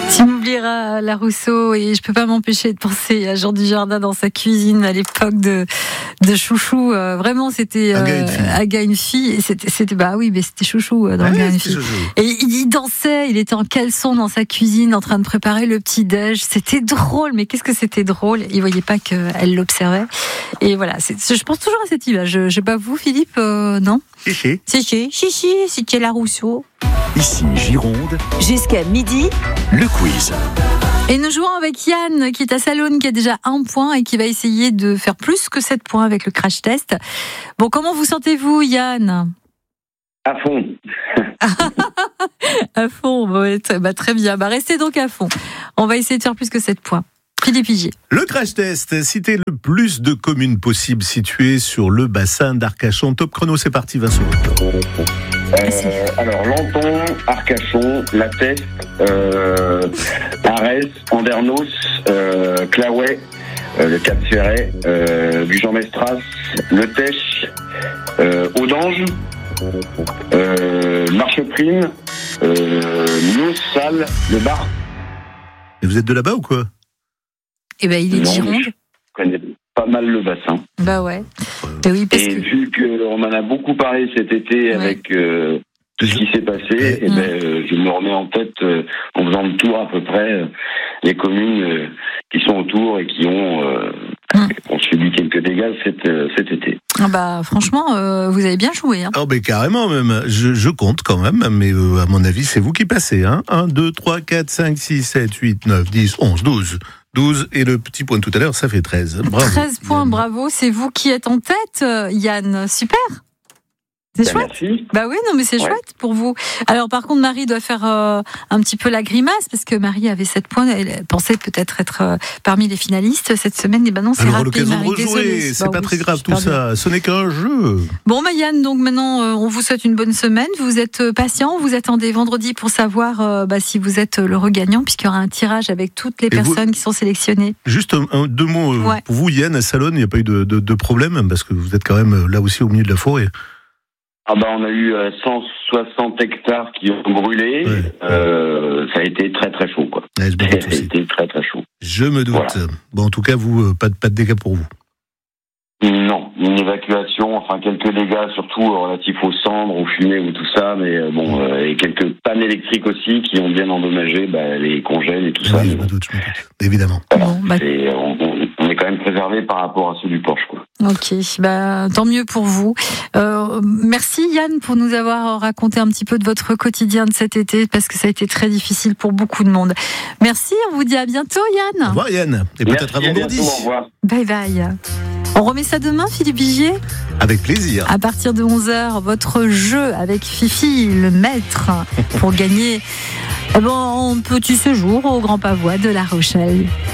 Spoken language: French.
Tu m'oublieras, la Rousseau, et je peux pas m'empêcher de penser à Jean Dujardin dans sa cuisine à l'époque de Chouchou. Vraiment, c'était Aga une fille. Et c'était bah oui, mais c'était Chouchou dans Aga une fille. Et il dansait, il était en caleçon dans sa cuisine en train de préparer le petit déj. C'était drôle, mais qu'est-ce que c'était drôle. Il voyait pas qu'elle l'observait. Et voilà, je pense toujours à cette image. Je sais pas vous, Philippe, non? Chichi, c'était la Rousseau. Ici Gironde. Jusqu'à midi, le quiz. Et nous jouons avec Yann, qui est à Salonne, qui a déjà 1 point et qui va essayer de faire plus que 7 points avec le crash test. Bon, comment vous sentez-vous, Yann? À fond. À fond, très bien. Restez donc à fond. On va essayer de faire plus que 7 points. Philippe Pigier. Le crash test, citez le plus de communes possibles situées sur le bassin d'Arcachon. Top chrono, c'est parti, Vincent. Alors, Lanton, Arcachon, La Teste, Arès, Andernos, Claouet, le Cap Ferret, Gujan-Mestras, Le Tèche, Audange, Marcheprime, Nios, Salles, Le Bar. Et vous êtes de là-bas ou quoi? Eh ben, il est de Gironde. Je connais pas mal le bassin. Bah ouais. Oui, parce que... vu qu'on en a beaucoup parlé cet été avec tout ce qui s'est passé, je me remets en tête en faisant le tour à peu près les communes qui sont autour et qui ont subi quelques dégâts cet été. Ah bah franchement, vous avez bien joué. Hein. Oh, mais carrément même. Je compte quand même, mais à mon avis, c'est vous qui passez. 1, 2, 3, 4, 5, 6, 7, 8, 9, 10, 11, 12 et le petit point de tout à l'heure, ça fait 13. Bravo. 13 points, Yann. Bravo. C'est vous qui êtes en tête, Yann. Super. C'est chouette. Merci. Bah oui, non, mais c'est chouette pour vous. Alors, par contre, Marie doit faire un petit peu la grimace parce que Marie avait 7 points. Elle pensait peut-être être parmi les finalistes cette semaine. Et ben non, c'est raté. L'occasion Marie, de rejouer. C'est pas très grave tout ça. Bien. Ce n'est qu'un jeu. Bon, Yann, donc maintenant, on vous souhaite une bonne semaine. Vous êtes patient. Vous attendez vendredi pour savoir si vous êtes le regagnant, puisqu'il y aura un tirage avec toutes les personnes qui sont sélectionnées. Juste 2 mots pour vous, Yann, à Salonne. Il n'y a pas eu de problème parce que vous êtes quand même là aussi au milieu de la forêt. On a eu 160 hectares qui ont brûlé. Ça a été très très chaud, quoi. Ça a été très très chaud. Je me doute. Voilà. Bon, en tout cas, vous, pas de dégâts pour vous. Non, une évacuation, quelques dégâts, surtout relatifs aux cendres, aux fumées ou tout ça, mais et quelques pannes électriques aussi qui ont bien endommagé les congèles et tout ça. Oui, je me doute, évidemment. Voilà. On est quand même préservé par rapport à ceux du Porsche, quoi. Ok, tant mieux pour vous. Merci Yann pour nous avoir raconté un petit peu de votre quotidien de cet été, parce que ça a été très difficile pour beaucoup de monde. Merci, on vous dit à bientôt Yann. Au revoir Yann, et peut-être à vendredi. Au revoir. Bye bye. On remet ça demain, Philippe Vigier ? Avec plaisir. À partir de 11h, votre jeu avec Fifi, le maître, pour gagner un petit séjour au Grand Pavois de La Rochelle.